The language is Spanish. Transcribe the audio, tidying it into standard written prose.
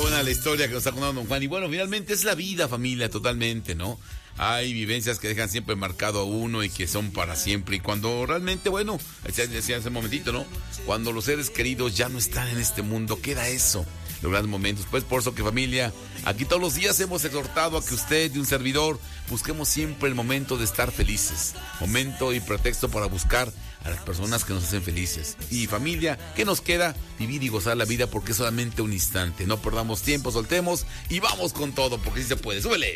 buena la historia que nos está contando don Juan. Y bueno, finalmente es la vida, familia, totalmente, ¿no? Hay vivencias que dejan siempre marcado a uno y que son para siempre. Y cuando realmente, bueno, decía hace un momentito, ¿no? Cuando los seres queridos ya no están en este mundo, queda eso, los grandes momentos. Pues por eso que, familia, aquí todos los días hemos exhortado a que usted y un servidor busquemos siempre el momento de estar felices. Momento y pretexto para buscar a las personas que nos hacen felices. Y familia, ¿qué nos queda? Vivir y gozar la vida porque es solamente un instante. No perdamos tiempo, soltemos y vamos con todo porque sí se puede. ¡Súbele!